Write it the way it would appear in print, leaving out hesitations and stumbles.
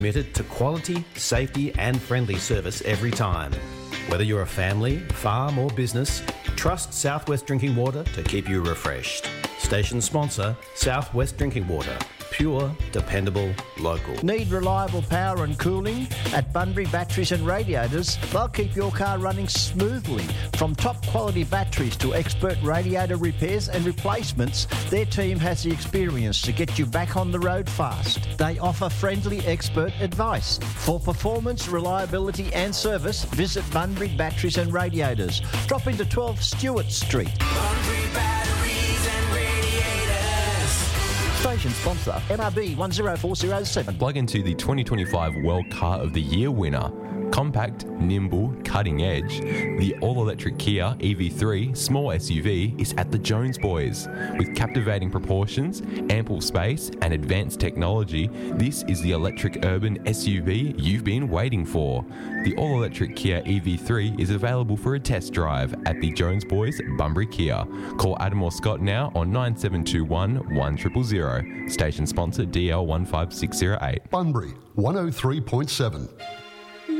Committed to quality, safety and friendly service every time. Whether you're a family, farm or business, trust Southwest Drinking Water to keep you refreshed. Station sponsor, Southwest Drinking Water. Pure, dependable, local. Need reliable power and cooling? At Bunbury Batteries and Radiators, they'll keep your car running smoothly. From top quality batteries to expert radiator repairs and replacements, their team has the experience to get you back on the road fast. They offer friendly expert advice. For performance, reliability and service, visit Bunbury Batteries and Radiators. Drop into 12 Stewart Street. Bunbury Batteries and Radiators. Station sponsor, NRB 10407. Plug into the 2025 World Car of the Year winner. Compact, nimble, cutting edge, the all-electric Kia EV3 small SUV is at the Jones Boys. With captivating proportions, ample space and advanced technology, this is the electric urban SUV you've been waiting for. The all-electric Kia EV3 is available for a test drive at the Jones Boys, Bunbury Kia. Call Adam or Scott now on 9721 1000. Station sponsor DL15608. Bunbury 103.7.